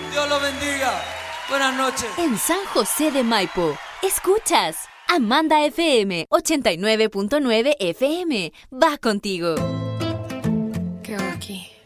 Dios lo bendiga. Buenas noches. En San José de Maipo, escuchas Amanda FM 89.9 FM. Va contigo. ¿Qué hago aquí?